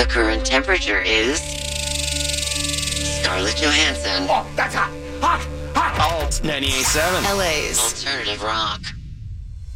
current temperature is... Scarlett Johansson. Oh, that's hot! Hot! Hot! Alt 98.7. LA's Alternative rock.